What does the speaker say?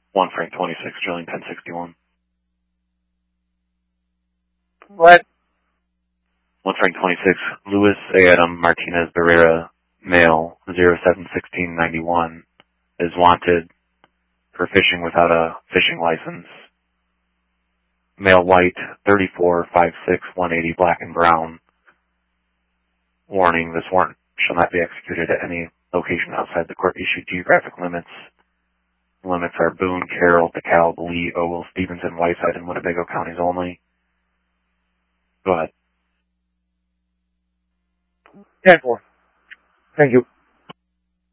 1 Frank 26, Jillian Penn 61. What? 1 Frank 26, Luis A. Adam Martinez Barrera, male, 07/16/91, is wanted for fishing without a fishing license. Male white, 34, 5'6", 180, black and brown. Warning, this warrant shall not be executed at any location outside the court-issued geographic limits. The limits are Boone, Carroll, DeKalb, Lee, Ogle, Stevenson, Whiteside, and Winnebago counties only. Go ahead. 10-4. Thank you.